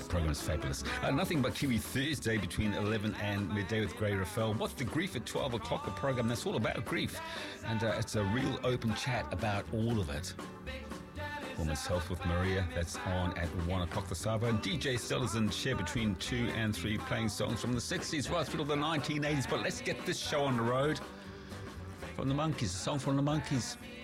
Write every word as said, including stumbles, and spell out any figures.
program is fabulous. Uh, nothing but Kiwi Thursday between eleven and midday with Gray Rafael. What's the Grief at twelve o'clock? A program that's all about grief. And uh, it's a real open chat about all of it. Women's Health with Maria, that's on at one o'clock this hour. And D J Sellers and Share between two and three, playing songs from the sixties right through to the nineteen eighties. But let's get this show on the road. From the Monkees, a song from the Monkees.